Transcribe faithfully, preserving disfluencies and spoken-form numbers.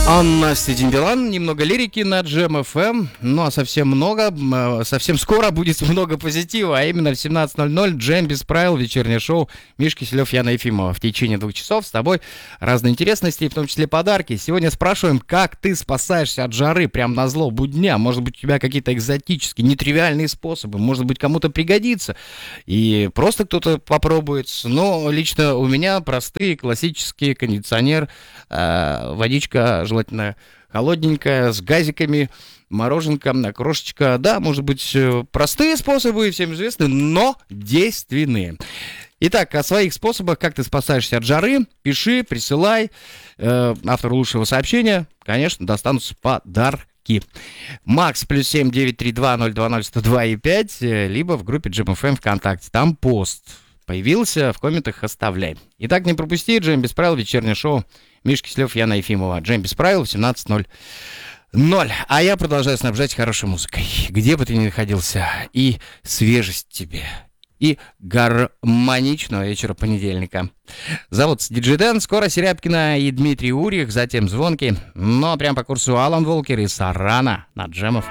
А Настя Дембелан, немного лирики на Джем эф эм, ну а совсем много, э, совсем скоро будет много позитива, а именно в семнадцать ноль ноль Джем без правил, вечернее шоу Мишки Киселев, Яна Ефимова. В течение двух часов с тобой разные интересности, в том числе подарки. Сегодня спрашиваем, как ты спасаешься от жары прям назло будня. Может быть, у тебя какие-то экзотические, нетривиальные способы, может быть, кому-то пригодится. И просто кто-то попробует. Но лично у меня простые, классические: кондиционер, э, водичка, желательно холодненькая, с газиками, мороженка, крошечка. Да, может быть, простые способы, всем известны, но действенные. Итак, о своих способах, как ты спасаешься от жары, пиши, присылай. Э, автору лучшего сообщения, конечно, достанутся подарки. Макс, плюс семь девять три два ноль два ноль сто два и пять, либо в группе Джем эф эм ВКонтакте. Там пост появился, в комментах оставляй. Итак, не пропусти, Джем без правил, вечернее шоу Мишки Киселев, Яна Ефимова. Джем без правил в семнадцать ноль ноль. А я продолжаю снабжать хорошей музыкой, где бы ты ни находился. И свежесть тебе, и гармоничного вечера понедельника. Зовут Диджей Дэн, скоро Серябкина и Дмитрий Урих, затем Звонкий. Но прям по курсу Алан Волкер и Сарана на Джемов.